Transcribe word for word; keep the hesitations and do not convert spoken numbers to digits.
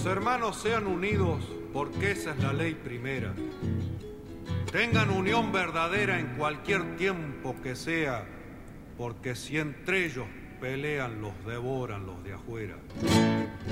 Los hermanos sean unidos porque esa es la ley primera. Tengan unión verdadera en cualquier tiempo que sea, porque si entre ellos pelean, los devoran los de afuera.